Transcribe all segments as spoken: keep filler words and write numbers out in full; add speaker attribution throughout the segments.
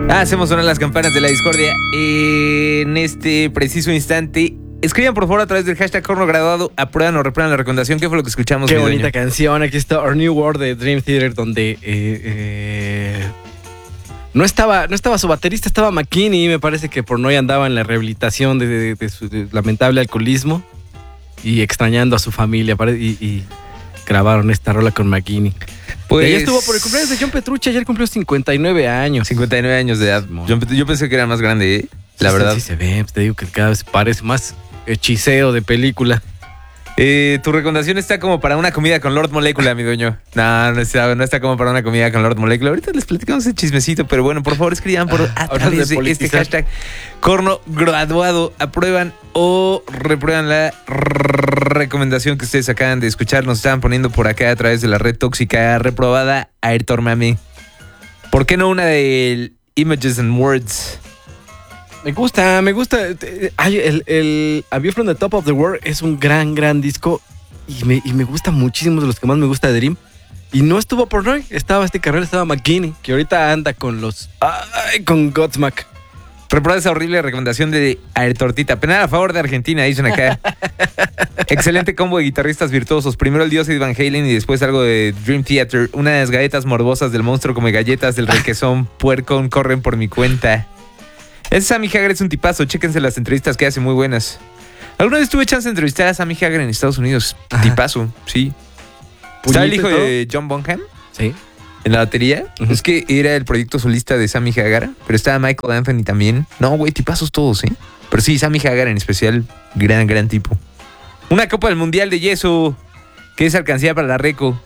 Speaker 1: Ah, hacemos sonar las campanas de la discordia en este preciso instante. Escriban por favor a través del hashtag Corno Graduado, aprueban o reprueban la recomendación. ¿Qué fue lo que escuchamos?
Speaker 2: Qué
Speaker 1: mi
Speaker 2: bonita
Speaker 1: dueño?
Speaker 2: canción. Aquí está Our New World de Dream Theater, donde eh, eh, no estaba no estaba su baterista, estaba McKinney. Me parece que por no andaba en la rehabilitación de, de, de su de lamentable alcoholismo y extrañando a su familia. Y, y grabaron esta rola con McKinney.
Speaker 1: Pues...
Speaker 2: Ella estuvo por el cumpleaños de John Petrucci. Ayer cumplió cincuenta y nueve años.
Speaker 1: cincuenta y nueve años de edad. Yo, yo pensé que era más grande, ¿eh? La
Speaker 2: sí,
Speaker 1: verdad.
Speaker 2: Sí, se ve. Te digo que cada vez parece más hechiceo de película.
Speaker 1: Eh, tu recomendación está como para una comida con Lord Molecula, mi dueño. No, no está, no está como para una comida con Lord Molecula. Ahorita les platicamos ese chismecito, pero bueno, por favor escriban por a través de, de este hashtag Corno Graduado. Aprueban o reprueban la recomendación que ustedes acaban de escuchar. Nos estaban poniendo por acá a través de la red tóxica reprobada Ayrton Mami. ¿Por qué no una de Images and Words?
Speaker 2: Me gusta, me gusta. Ay, el, el A View from the Top of the World es un gran, gran disco y me, y me gusta muchísimo, de los que más me gusta de Dream. Y no estuvo por Roy, estaba este carnal, estaba McKinney, que ahorita anda con los... Ay, con Godsmack.
Speaker 1: Reprobar esa horrible recomendación de Ayrtortita. Penal a favor de Argentina, dicen acá. Excelente combo de guitarristas virtuosos. Primero el dios de Van Halen y después algo de Dream Theater. Unas galletas morbosas del monstruo como galletas del requesón puercón corren por mi cuenta. Ese Sammy Hagar es un tipazo. Chéquense las entrevistas que hace, muy buenas. Alguna vez tuve chance de entrevistar a Sammy Hagar en Estados Unidos. Ajá. Tipazo, sí. ¿Está el hijo de John Bonham?
Speaker 2: Sí.
Speaker 1: En la batería. Uh-huh. Es que era el proyecto solista de Sammy Hagar, pero estaba Michael Anthony también. No, güey, tipazos todos, ¿eh? Pero sí, Sammy Hagar en especial, gran, gran tipo. Una Copa del Mundial de Yeso, que es alcancía para la Reco.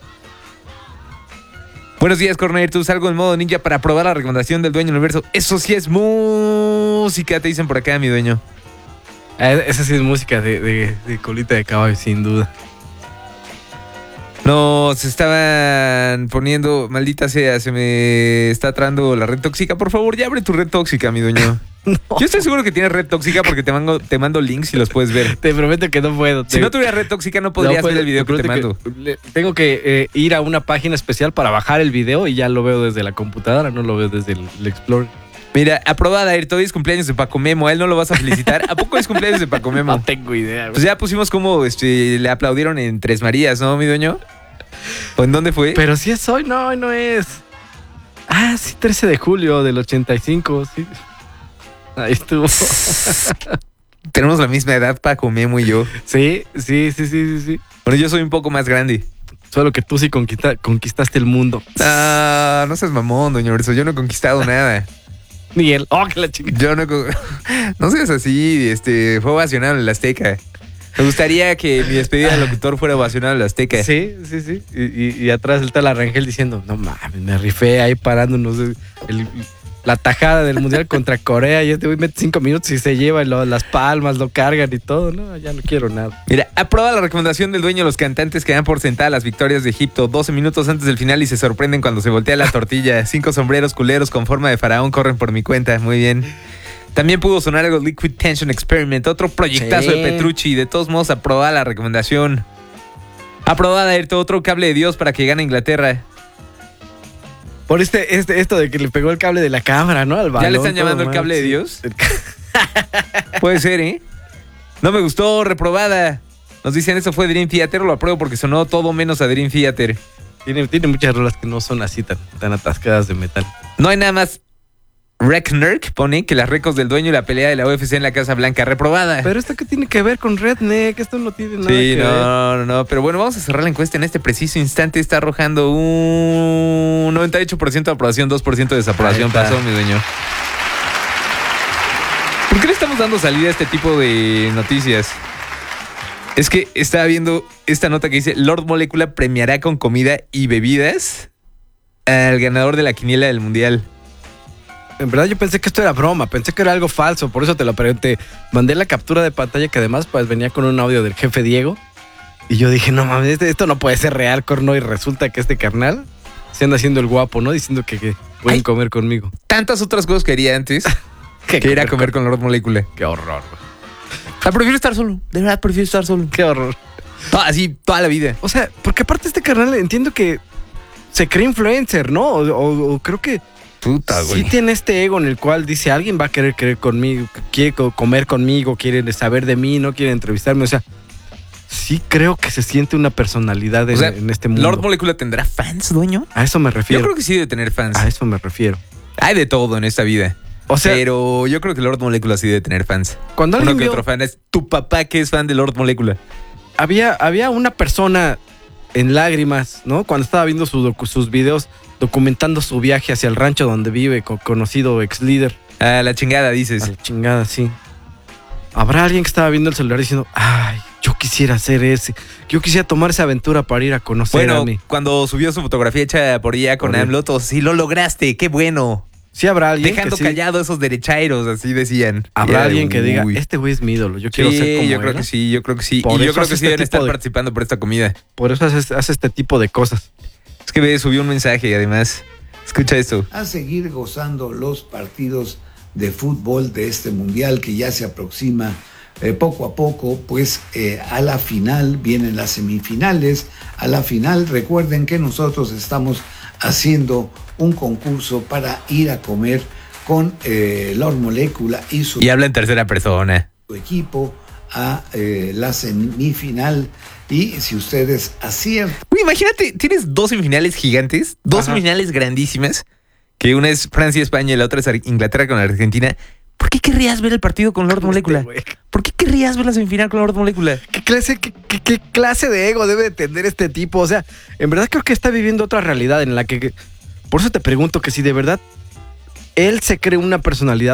Speaker 1: Buenos días, Cornelius. Salgo en modo ninja para probar la recomendación del dueño del universo. Eso sí es música, te dicen por acá, mi dueño.
Speaker 2: Esa sí es música de, de, de colita de caballo, sin duda.
Speaker 1: Nos estaban poniendo, maldita sea, se me está trando la red tóxica. Por favor, ya abre tu red tóxica, mi dueño. No. Yo estoy seguro que tienes red tóxica porque te mando, te mando links y los puedes ver.
Speaker 2: Te prometo que no puedo.
Speaker 1: Si te... no tuviera red tóxica no podrías no, ver el video que te mando.
Speaker 2: Que, tengo que eh, ir a una página especial para bajar el video y ya lo veo desde la computadora, no lo veo desde el, el Explorer.
Speaker 1: Mira, aprobada, Ayrton, hoy es cumpleaños de Paco Memo. A él no lo vas a felicitar. ¿A poco es cumpleaños de Paco Memo?
Speaker 2: No tengo idea.
Speaker 1: Pues ya pusimos como este, le aplaudieron en Tres Marías, ¿no, mi dueño? ¿O en dónde fue?
Speaker 2: Pero si es hoy, no, hoy no es. Ah, sí, trece de julio del ochenta y cinco, sí. Ahí estuvo.
Speaker 1: Tenemos la misma edad, Paco Memo y yo.
Speaker 2: Sí, sí, sí, sí, sí.
Speaker 1: Bueno, yo soy un poco más grande.
Speaker 2: Solo que tú sí conquista, conquistaste el mundo.
Speaker 1: Ah, no seas mamón, doña Verso. Yo no he conquistado nada.
Speaker 2: Ni él. Oh, que la chica.
Speaker 1: Yo no... No seas así. Este, fue ovacionado en la Azteca. Me gustaría que mi despedida de locutor fuera ovacionado en la Azteca.
Speaker 2: Sí, sí, sí. Y, y, y atrás el tal Arrangel diciendo, no mames, me rifé ahí parándonos el, el, la tajada del Mundial contra Corea. Y este güey mete cinco minutos y se lleva lo, las palmas, lo cargan y todo. No, ya no quiero nada.
Speaker 1: Mira, aprueba la recomendación del dueño de los cantantes que dan por sentada las victorias de Egipto. doce minutos antes del final y se sorprenden cuando se voltea la tortilla. Cinco sombreros culeros con forma de faraón corren por mi cuenta. Muy bien. También pudo sonar algo Liquid Tension Experiment, otro proyectazo sí. de Petrucci. De todos modos, aprobada la recomendación. Aprobada, Ayrton, otro cable de Dios para que gane Inglaterra.
Speaker 2: Por este, este, esto de que le pegó el cable de la cámara, ¿no? Al balón,
Speaker 1: ¿ya le están llamando el cable de Dios? Puede ser, ¿eh? No me gustó, reprobada. Nos dicen, eso fue Dream Theater, lo apruebo porque sonó todo menos a Dream Theater.
Speaker 2: Tiene, tiene muchas rolas que no son así tan, tan atascadas de metal.
Speaker 1: No hay nada más. Redneck pone que las récords del dueño y la pelea de la U F C en la Casa Blanca, reprobada.
Speaker 2: Pero esto qué tiene que ver con Redneck, esto no tiene nada
Speaker 1: sí,
Speaker 2: que
Speaker 1: no,
Speaker 2: ver.
Speaker 1: no, no, no, pero bueno, vamos a cerrar la encuesta en este preciso instante. Está arrojando un noventa y ocho por ciento de aprobación, dos por ciento de desaprobación. Pasó, mi dueño. ¿Por qué le estamos dando salida a este tipo de noticias? Es que estaba viendo esta nota que dice: Lord Molecula premiará con comida y bebidas al ganador de la quiniela del Mundial.
Speaker 2: En verdad yo pensé que esto era broma, pensé que era algo falso, por eso te lo pregunté. Mandé la captura de pantalla que además pues venía con un audio del jefe Diego. Y yo dije, no mames, esto no puede ser real, Corno. Y resulta que este carnal se anda haciendo el guapo, ¿no? Diciendo que, que pueden Ay, comer conmigo.
Speaker 1: Tantas otras cosas que haría antes que ir a comer con Lord Molecula.
Speaker 2: Qué horror.
Speaker 1: Ah, prefiero estar solo, de verdad prefiero estar solo.
Speaker 2: Qué horror.
Speaker 1: Toda, así, toda la vida.
Speaker 2: O sea, porque aparte este carnal entiendo que se cree influencer, ¿no? O, o, o creo que
Speaker 1: Puta, güey.
Speaker 2: Sí tiene este ego en el cual dice, alguien va a querer querer conmigo, quiere comer conmigo, quiere saber de mí, no quiere entrevistarme. O sea, sí creo que se siente una personalidad en,
Speaker 1: O sea,
Speaker 2: en este mundo.
Speaker 1: ¿Lord Molecula tendrá fans, dueño?
Speaker 2: A eso me refiero.
Speaker 1: Yo creo que sí debe tener fans.
Speaker 2: A eso me refiero.
Speaker 1: Hay de todo en esta vida.
Speaker 2: O sea,
Speaker 1: pero yo creo que Lord Molecula sí debe tener fans.
Speaker 2: cuando
Speaker 1: Uno
Speaker 2: alguien
Speaker 1: que
Speaker 2: vio,
Speaker 1: otro fan es tu papá que es fan de Lord Molecula.
Speaker 2: había, había una persona en lágrimas, ¿no? Cuando estaba viendo sus, docu- sus videos documentando su viaje hacia el rancho donde vive, con conocido ex líder.
Speaker 1: A la chingada, dices.
Speaker 2: A la chingada, sí. Habrá alguien que estaba viendo el celular diciendo, ay, yo quisiera hacer ese. Yo quisiera tomar esa aventura para ir a conocer
Speaker 1: Bueno,
Speaker 2: a mí.
Speaker 1: cuando subió su fotografía hecha por ella con
Speaker 2: Por
Speaker 1: AMLO, todos, sí lo lograste, qué bueno.
Speaker 2: Sí habrá alguien
Speaker 1: Dejando
Speaker 2: que sí,
Speaker 1: callado a esos derechairos, así decían.
Speaker 2: habrá
Speaker 1: Ya,
Speaker 2: alguien que diga,
Speaker 1: uy.
Speaker 2: este güey es mi ídolo, yo quiero
Speaker 1: Sí,
Speaker 2: ser como
Speaker 1: yo
Speaker 2: él.
Speaker 1: creo que sí, yo creo que sí.
Speaker 2: Por
Speaker 1: y yo
Speaker 2: eso
Speaker 1: creo
Speaker 2: hace
Speaker 1: que sí
Speaker 2: este
Speaker 1: deben
Speaker 2: tipo
Speaker 1: estar
Speaker 2: de-
Speaker 1: participando por esta comida.
Speaker 2: Por eso hace, hace este tipo de cosas.
Speaker 1: Es que ve, subió un mensaje, además. Escucha esto.
Speaker 3: A seguir gozando los partidos de fútbol de este mundial que ya se aproxima eh, poco a poco, pues eh, a la final vienen las semifinales. A la final, recuerden que nosotros estamos haciendo un concurso para ir a comer con eh, Lord Molecula y su
Speaker 1: Y habla en tercera persona.
Speaker 3: equipo a eh, la semifinal. Y si ustedes aciertan,
Speaker 1: Uy, imagínate, tienes dos semifinales gigantes, dos
Speaker 2: Ajá.
Speaker 1: semifinales grandísimas, que una es Francia y España y la otra es Ar- Inglaterra con Argentina. ¿Por qué querrías ver el partido con Lord Molecula?
Speaker 2: Este güey.
Speaker 1: ¿Por qué querrías ver la semifinal con Lord Molecula?
Speaker 2: ¿Qué clase, qué, qué- qué clase de ego debe de tener este tipo? O sea, en verdad creo que está viviendo otra realidad en la que... que- por eso te pregunto que si de verdad él se cree una personalidad